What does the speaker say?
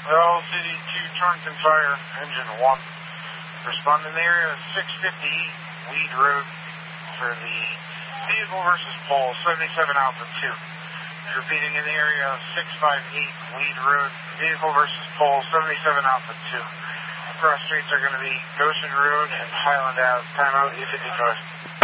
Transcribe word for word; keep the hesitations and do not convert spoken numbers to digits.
L City two Torrington Fire, engine one. Responding area six fifty Weed Road for the vehicle versus pole, seventy-seven Alpha two. Repeating in the area six fifty-eight Weed Road, vehicle versus pole, seventy-seven Alpha two. Cross streets are going to be Goshen Road and Highland Ave, timeout eight fifty-five.